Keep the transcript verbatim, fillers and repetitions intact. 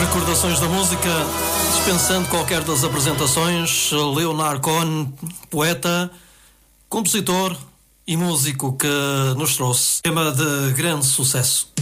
recordações da música, dispensando qualquer das apresentações, Leonard Cohen, poeta, compositor e músico que nos trouxe tema de grande sucesso.